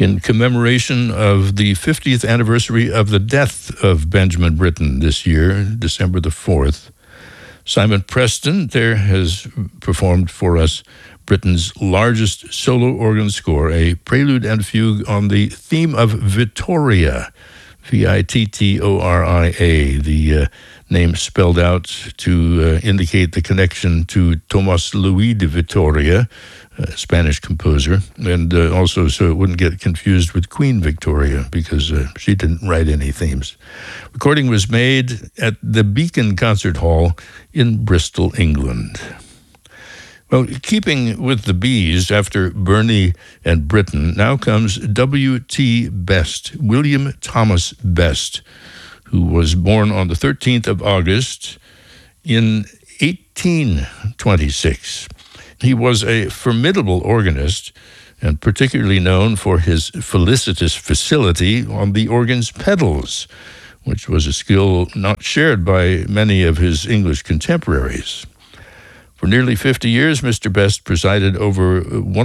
in commemoration of the 50th anniversary of the death of Benjamin Britten this year, December the 4th. Simon Preston there has performed for us Britten's largest solo organ score, a prelude and fugue on the theme of Vittoria, Vittoria, the name spelled out to indicate the connection to Tomás Luis de Vitoria, a Spanish composer, and also so it wouldn't get confused with Queen Victoria, because she didn't write any themes. Recording was made at the Beacon Concert Hall in Bristol, England. Well, keeping with the Bees, after Burney and Britten, now comes W.T. Best, William Thomas Best, who was born on the 13th of August in 1826. He was a formidable organist and particularly known for his felicitous facility on the organ's pedals, which was a skill not shared by many of his English contemporaries. For nearly 50 years, Mr. Best presided over one